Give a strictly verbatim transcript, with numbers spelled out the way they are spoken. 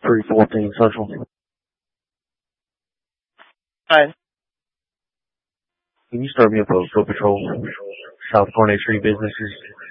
three fourteen Central. Hi. Can you start me up a foot patrol? South Garnet Street businesses.